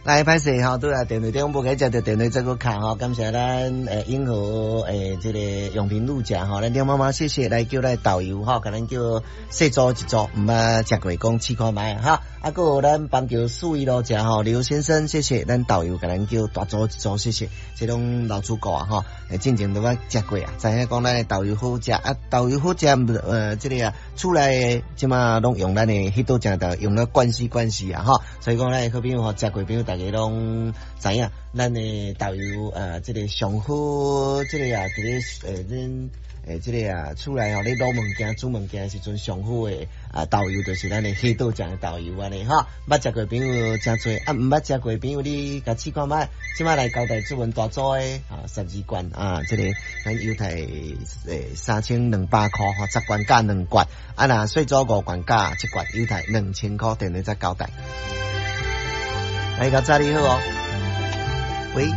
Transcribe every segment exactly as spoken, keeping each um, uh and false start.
来歹势吼，拄来电话中无解接到电话这个卡吼，感谢咱诶英和诶这个永平路家吼，咱廖妈妈谢谢来叫咱导游吼，甲咱叫细组一组，毋捌食过讲试看卖哈。啊，还有咱棒球四位路家吼，刘先生谢谢，咱导游甲咱叫大组一组谢谢，这种老主顾啊吼，诶进前都捌食过啊，知影讲咱诶导游好食啊，导游好食呃这个啊，出来即马拢用咱诶迄道食的用了关系关系啊吼，所以讲咱好朋友吼食过朋友大家拢知影，咱诶导游呃这个上好这个啊，这个呃恁。诶，这个啊，出来吼，你攞物件、煮物件时阵上好诶啊，导游就是咱诶黑道酱诶导游安尼哈。捌食过朋友真多，啊，毋捌食过朋友你甲试看卖，即摆来交代主文大组诶啊，十二罐啊，这个咱犹太诶三千两百块吼，十罐加两罐，啊若细组五罐加一罐，犹太两千块，电话再交代。来，到这里好哦，喂。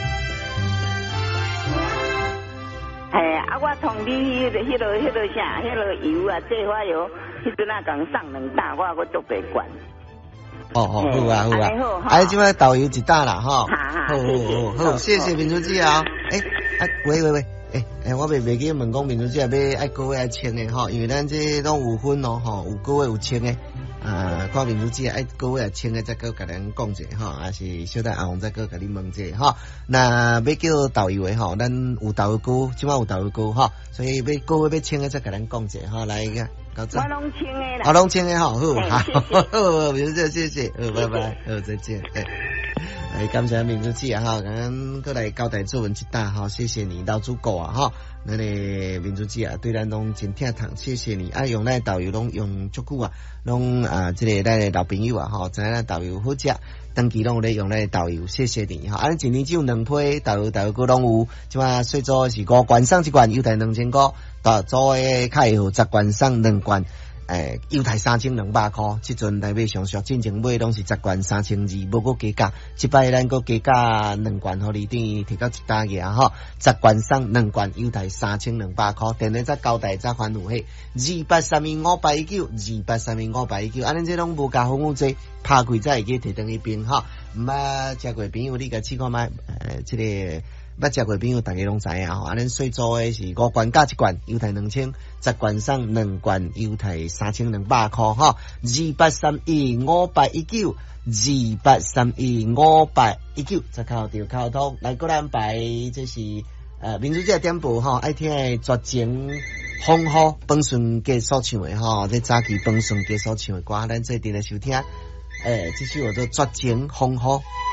哎，啊，我同你迄个、迄个、迄个啥、迄个油啊，这花油，迄阵啊，共送两打，我我做白管。 哦哦，好啊好啊，哎，即摆导游一打啦哈。好好好好，谢谢民主姐啊。哎哎，喂喂喂，哎哎，我袂袂记问讲民主姐要爱个月爱千的吼，因为咱这拢有分哦吼，有个月有千的。啊，看民主姐爱个月千的再个甲咱讲者吼，还是小弟阿红再个甲你问者吼。那要叫导游的吼，咱有导游哥，即摆有导游哥吼，所以要个月要千的再甲咱讲者吼，来个。 我拢清的啦， 我拢清的好，好，好，民主姐谢谢，好，拜拜，好，再见，哎，哎，感谢民主姐啊，哈，咱过来交代作文一打，哈，谢谢你老主顾啊，哈，咱的民主姐啊，对咱拢真疼痛，谢谢你，啊，用咱导游拢用足久啊，拢啊，这个咱的老朋友啊，哈，知咱导游好食。长期拢有咧用咧导游，谢谢你哈！啊，一年只有两批导游，导游个拢有，即嘛细组是五罐送一罐，犹太两千块，大组诶较会好十罐送两罐，诶，犹太三千两百块，即阵来买上俗，进前买拢是十罐三千二，无个加价，即摆咱个加价两罐，互你等于摕到一打个哈，十罐送两罐，犹太三千两百块，电话再交代再还有迄二八三二五八一九，二八三二五八一九，安尼这拢无加服务费。拍开再会记摕等去冰哈，毋捌食过朋友你甲试看卖，呃，即、这个捌食过朋友大家拢知影吼，安尼水做诶是五罐加一罐，犹太两千，十罐送两罐，犹太三千两百块哈，二八三一五八一九，二八三一五八一九，再靠着沟通来个安排，这是呃民主界点播吼，爱听诶绝情。风雨本顺家所唱的吼，这早期本顺家所唱的歌，咱做阵来收听。诶、欸，这首叫做《绝情风雨》。